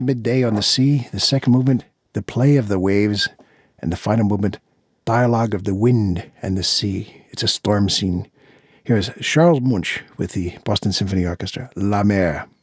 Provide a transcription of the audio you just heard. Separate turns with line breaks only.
Midday on the Sea, the second movement, the play of the waves, and the final movement, dialogue of the wind and the sea. It's a storm scene. Here's Charles Munch with the Boston Symphony Orchestra, La Mer.